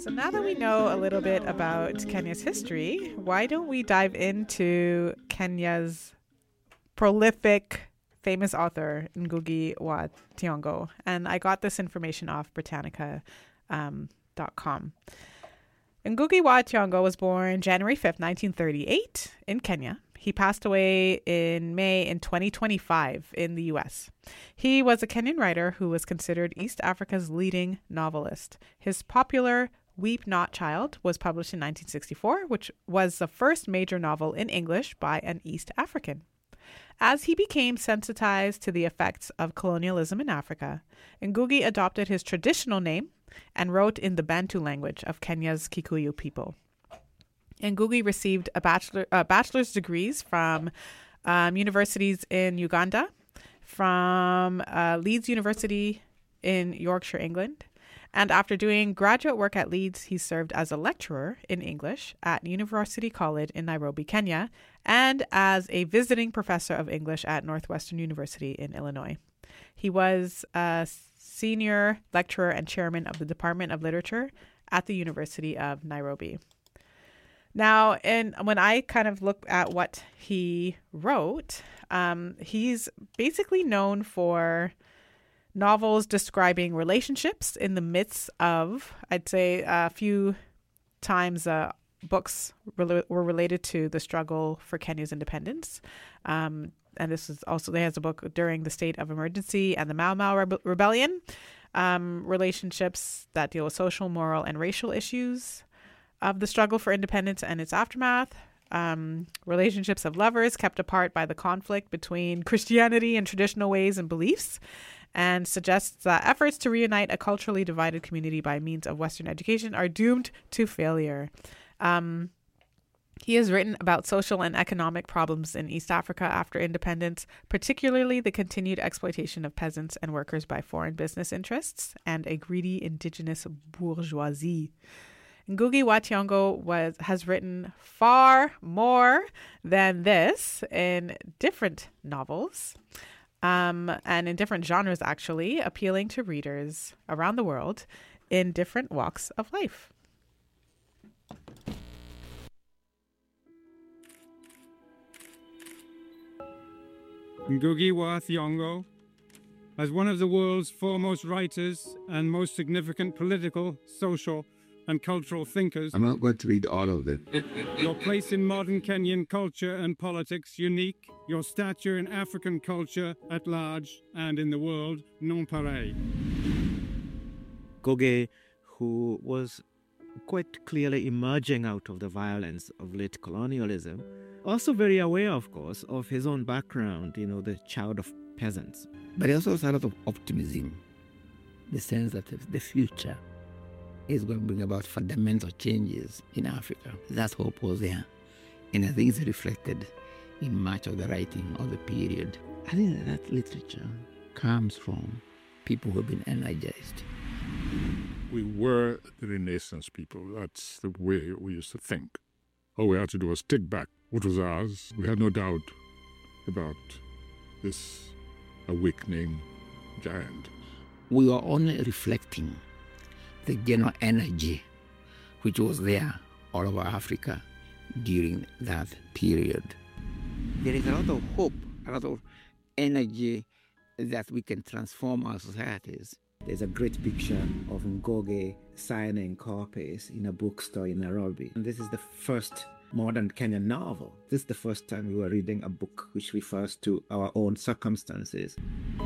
So now that we know a little bit about Kenya's history, why don't we dive into Kenya's prolific, famous author, Ngugi wa Thiong'o? And I got this information off Britannica.com. Ngugi wa Thiong'o was born January 5th, 1938 in Kenya. He passed away in May in 2025 in the US. He was a Kenyan writer who was considered East Africa's leading novelist. His popular Weep Not Child was published in 1964, which was the first major novel in English by an East African. As he became sensitized to the effects of colonialism in Africa, Ngugi adopted his traditional name and wrote in the Bantu language of Kenya's Kikuyu people. Ngugi received bachelor's degrees from universities in Uganda, from Leeds University in Yorkshire, England. And after doing graduate work at Leeds, he served as a lecturer in English at University College in Nairobi, Kenya, and as a visiting professor of English at Northwestern University in Illinois. He was a senior lecturer and chairman of the Department of Literature at the University of Nairobi. Now, when I kind of look at what he wrote, he's basically known for novels describing relationships in the midst of, I'd say, a few times books were related to the struggle for Kenya's independence. And this is also, he has a book during the state of emergency and the Mau Mau Rebellion, relationships that deal with social, moral, and racial issues of the struggle for independence and its aftermath, relationships of lovers kept apart by the conflict between Christianity and traditional ways and beliefs, and suggests that efforts to reunite a culturally divided community by means of Western education are doomed to failure. He has written about social and economic problems in East Africa after independence, particularly the continued exploitation of peasants and workers by foreign business interests and a greedy indigenous bourgeoisie. Ngugi wa Thiong'o has written far more than this in different novels, and in different genres, actually, appealing to readers around the world in different walks of life. Ngugi wa Thiong'o, as one of the world's foremost writers and most significant political, social, and cultural thinkers. I'm not going to read all of it. Your place in modern Kenyan culture and politics unique, your stature in African culture at large and in the world non pareil. Ngugi, who was quite clearly emerging out of the violence of late colonialism, also very aware, of course, of his own background, the child of peasants. But he also has a lot of optimism, the sense that the future is going to bring about fundamental changes in Africa. That hope was there. And I think it's reflected in much of the writing of the period. I think that literature comes from people who have been energized. We were the Renaissance people. That's the way we used to think. All we had to do was take back what was ours. We had no doubt about this awakening giant. We were only reflecting the general energy which was there all over Africa during that period. There is a lot of hope, a lot of energy that we can transform our societies. There's a great picture of Ngugi signing copies in a bookstore in Nairobi. And this is the first modern Kenyan novel. This is the first time we were reading a book which refers to our own circumstances.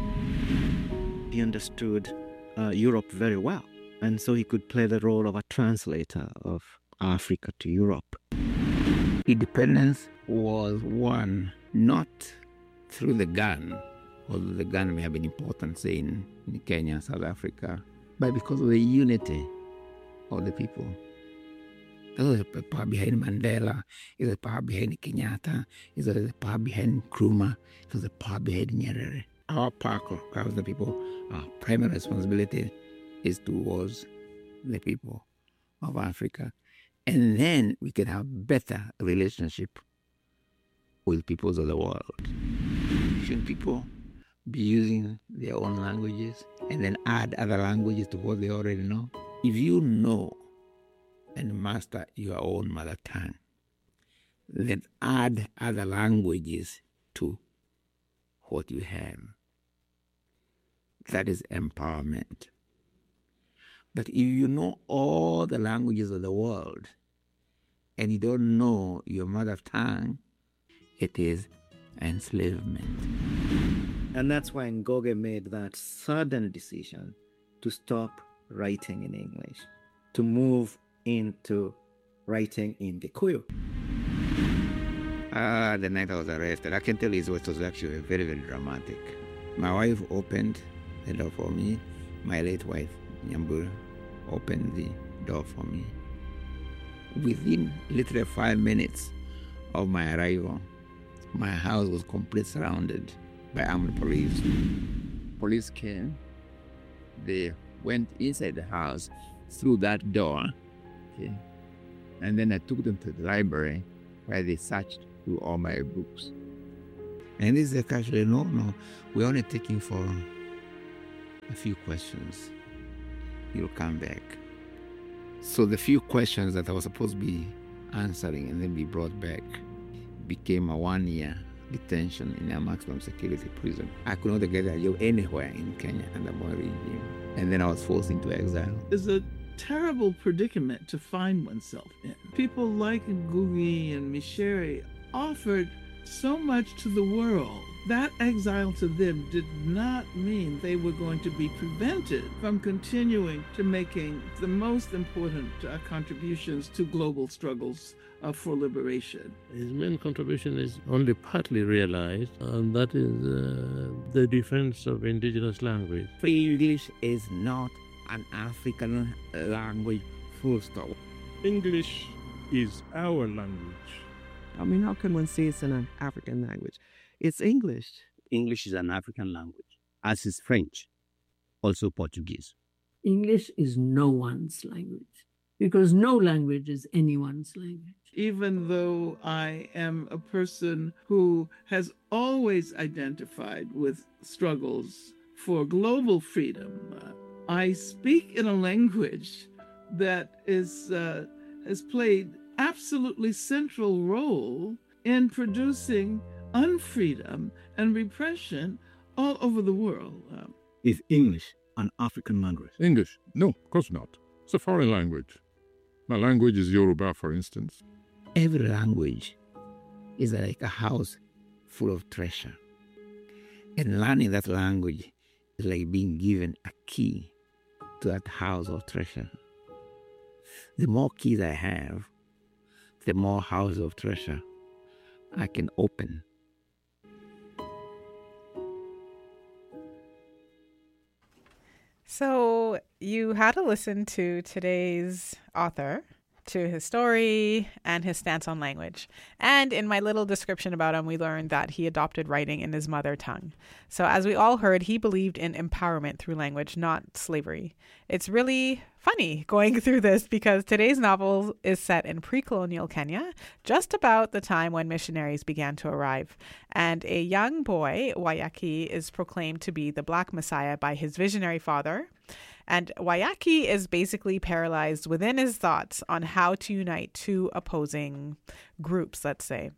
He understood Europe very well. And so he could play the role of a translator of Africa to Europe. Independence was won not through the gun, although the gun may have been important, say, in Kenya, South Africa, but because of the unity of the people. That was the power behind Mandela, it was the power behind Kenyatta, it was the power behind Nkrumah, it was the power behind Nyerere. Our power across the people, our primary responsibility is towards the people of Africa. And then we can have better relationship with peoples of the world. Shouldn't people be using their own languages and then add other languages to what they already know? If you know and master your own mother tongue. Then add other languages to what you have. That is empowerment. But if you know all the languages of the world and you don't know your mother tongue, it is enslavement. And that's why Ngugi made that sudden decision to stop writing in English, to move into writing in Gikuyu. The night I was arrested, I can tell you it was actually very, very dramatic. My wife opened the door for me. My late wife, Nyambura, opened the door for me. Within literally 5 minutes of my arrival, my house was completely surrounded by armed police. Police came. They went inside the house through that door. Okay. And then I took them to the library where they searched through all my books. And this is actually, no, we're only taking for a few questions. You'll come back. So the few questions that I was supposed to be answering and then be brought back became a 1-year detention in a maximum security prison. I could not get a job anywhere in Kenya under Moi regime. And then I was forced into exile. It's a terrible predicament to find oneself in. People like Ngugi and Michere offered so much to the world. That exile to them did not mean they were going to be prevented from continuing to making the most important contributions to global struggles for liberation. His main contribution is only partly realized, and that is the defense of indigenous language. English is not an African language, full stop. English is our language. I mean, how can one say it's an African language? It's English. English is an African language, as is French, also Portuguese. English is no one's language, because no language is anyone's language. Even though I am a person who has always identified with struggles for global freedom, I speak in a language that has played absolutely central role in producing unfreedom and repression all over the world. Is English an African language? English? No, of course not. It's a foreign language. My language is Yoruba, for instance. Every language is like a house full of treasure. And learning that language is like being given a key to that house of treasure. The more keys I have, the more house of treasure I can open. So you had to listen to today's author, to his story and his stance on language. And in my little description about him, we learned that he adopted writing in his mother tongue. So as we all heard, he believed in empowerment through language, not slavery. It's really funny going through this because today's novel is set in pre-colonial Kenya, just about the time when missionaries began to arrive. And a young boy, Waiyaki, is proclaimed to be the Black Messiah by his visionary father. And Waiyaki is basically paralyzed within his thoughts on how to unite two opposing groups, let's say.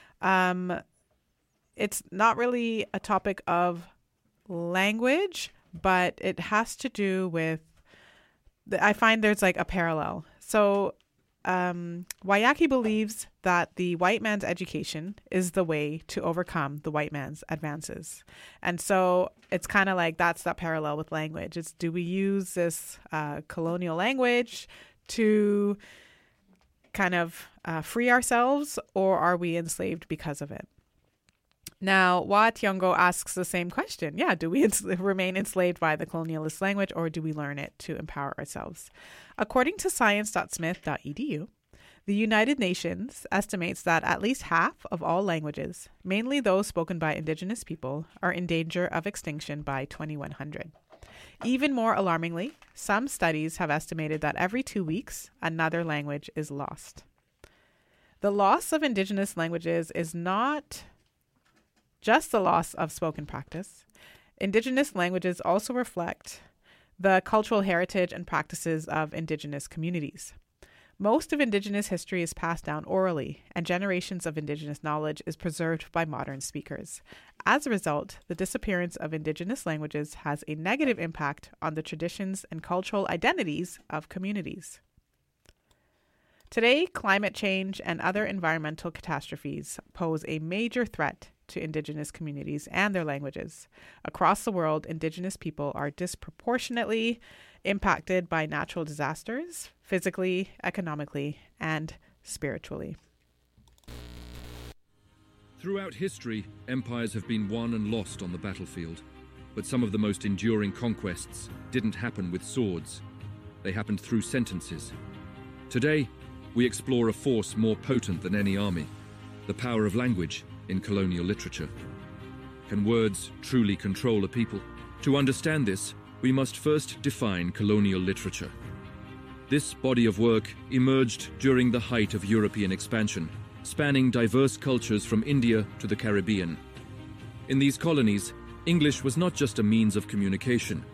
It's not really a topic of language, but it has to do with, I find there's like a parallel. So Waiyaki believes that the white man's education is the way to overcome the white man's advances. And so it's kind of like that's that parallel with language. It's, do we use this colonial language to kind of free ourselves, or are we enslaved because of it? Now, Wa Thiong'o asks the same question. Yeah, do we remain enslaved by the colonialist language, or do we learn it to empower ourselves? According to science.smith.edu, the United Nations estimates that at least half of all languages, mainly those spoken by indigenous people, are in danger of extinction by 2100. Even more alarmingly, some studies have estimated that every 2 weeks, another language is lost. The loss of indigenous languages is not just the loss of spoken practice. Indigenous languages also reflect the cultural heritage and practices of indigenous communities. Most of Indigenous history is passed down orally, and generations of Indigenous knowledge is preserved by modern speakers. As a result, the disappearance of Indigenous languages has a negative impact on the traditions and cultural identities of communities. Today, climate change and other environmental catastrophes pose a major threat to Indigenous communities and their languages. Across the world, Indigenous people are disproportionately impacted by natural disasters, physically, economically, and spiritually. Throughout history, empires have been won and lost on the battlefield, but some of the most enduring conquests didn't happen with swords. They happened through sentences. Today, we explore a force more potent than any army, the power of language in colonial literature. Can words truly control a people? To understand this, we must first define colonial literature. This body of work emerged during the height of European expansion, spanning diverse cultures from India to the Caribbean. In these colonies, English was not just a means of communication,